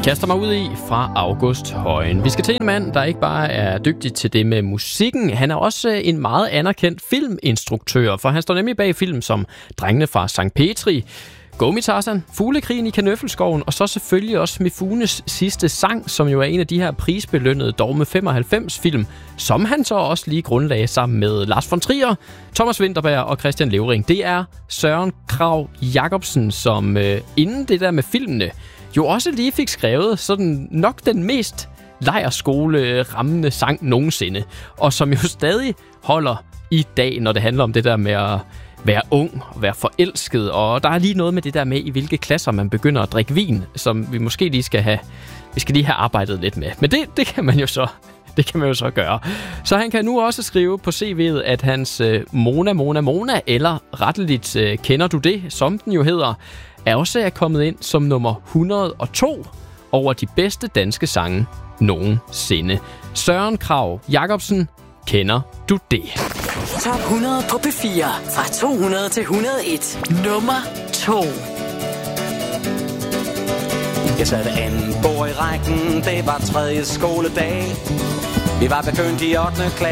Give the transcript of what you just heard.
kaster mig ud i fra August Højen. Vi skal til en mand, der ikke bare er dygtig til det med musikken. Han er også en meget anerkendt filminstruktør, for han står nemlig bag film som Drengene fra St. Petri, Gummi Tarzan, Fuglekrigen i Kanøffelskoven, og så selvfølgelig også Mifunes sidste sang, som jo er en af de her prisbelønnede Dogme 95-film, som han så også lige grundlagde sammen med Lars von Trier, Thomas Vinterberg og Christian Levering. Det er Søren Kragh Jacobsen, som inden det der med filmene, jo også lige fik skrevet sådan nok den mest lejrskole-rammende sang nogensinde, og som jo stadig holder i dag, når det handler om det der med at være ung og være forelsket, og der er lige noget med det der med, i hvilke klasser man begynder at drikke vin, som vi måske lige skal have, arbejdet lidt med. Men det kan man jo så gøre. Så han kan nu også skrive på CV'et, at hans Mona, eller retteligt Kender du det, som den jo hedder, er også kommet ind som nummer 102 over de bedste danske sange nogensinde. Søren Kragh Jacobsen, Kender du det? Top 100 på P4 fra 200 til 101. Nummer 2. Jeg satte anden bord i rækken, det var tredje skoledag. Vi var begyndt i 8. klasse.